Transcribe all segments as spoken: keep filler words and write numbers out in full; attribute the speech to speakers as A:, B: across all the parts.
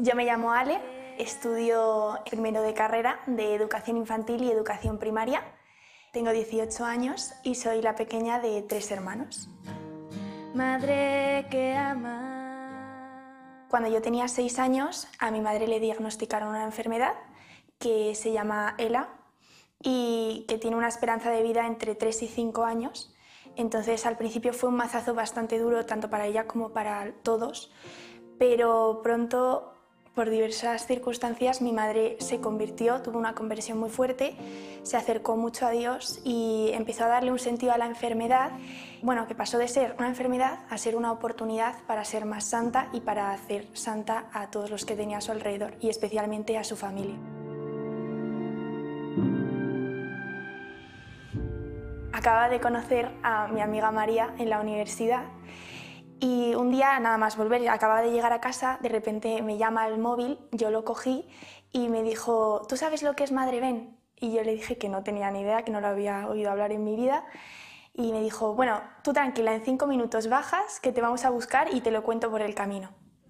A: Yo me llamo Ale, estudio primero de carrera de Educación Infantil y Educación Primaria. Tengo dieciocho años y soy la pequeña de tres hermanos.
B: Madre que ama.
A: Cuando yo tenía seis años, a mi madre le diagnosticaron una enfermedad que se llama ELA y que tiene una esperanza de vida entre tres y cinco años. Entonces, al principio fue un mazazo bastante duro, tanto para ella como para todos, pero pronto, por diversas circunstancias, mi madre se convirtió, tuvo una conversión muy fuerte, se acercó mucho a Dios y empezó a darle un sentido a la enfermedad, bueno, que pasó de ser una enfermedad a ser una oportunidad para ser más santa y para hacer santa a todos los que tenía a su alrededor y especialmente a su familia. Acababa de conocer a mi amiga María en la universidad y un día, nada más volver, acababa de llegar a casa, de repente me llama el móvil, yo lo cogí y me dijo: ¿tú sabes lo que es Madre Ven? Y yo le dije que no tenía ni idea, que no lo había oído hablar en mi vida. Y me dijo: bueno, tú tranquila, en cinco minutos bajas, que te vamos a buscar y te lo cuento por el camino.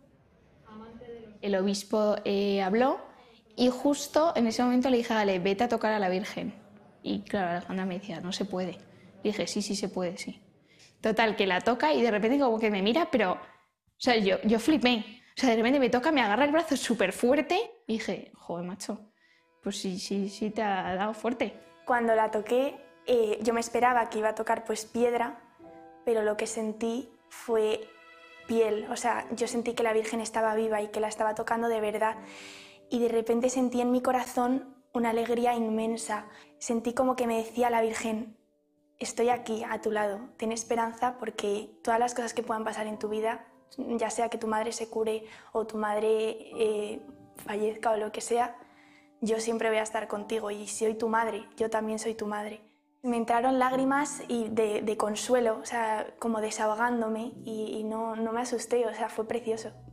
C: El obispo eh, habló y justo en ese momento le dije: Ale, vete a tocar a la Virgen. Y claro, Alejandra me decía: no se puede. Y dije: sí, sí se puede, sí. Total, que la toca y de repente como que me mira, pero... O sea, yo, yo flipé. O sea, de repente me toca, me agarra el brazo súper fuerte y dije: joder, macho, pues sí, sí, sí te ha dado fuerte.
A: Cuando la toqué, eh, yo me esperaba que iba a tocar pues piedra, pero lo que sentí fue piel. O sea, yo sentí que la Virgen estaba viva y que la estaba tocando de verdad. Y de repente sentí en mi corazón una alegría inmensa. Sentí como que me decía la Virgen: estoy aquí a tu lado, ten esperanza, porque todas las cosas que puedan pasar en tu vida, ya sea que tu madre se cure o tu madre eh, fallezca o lo que sea, yo siempre voy a estar contigo y si soy tu madre, yo también soy tu madre. Me entraron lágrimas y de, de consuelo, o sea, como desahogándome y, y no, no me asusté, o sea, fue precioso.